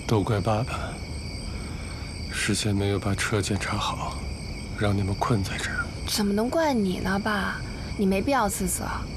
都怪爸爸，事先没有把车检查好，让你们困在这儿。 怎么能怪你呢，爸？你没必要自责。